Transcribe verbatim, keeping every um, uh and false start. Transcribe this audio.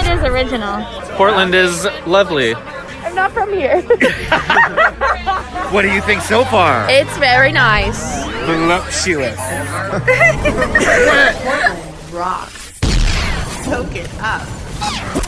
is original. Portland is lovely. I'm not from here. What do you think so far? It's very nice. Voluptuous. Rocks. Soak it up.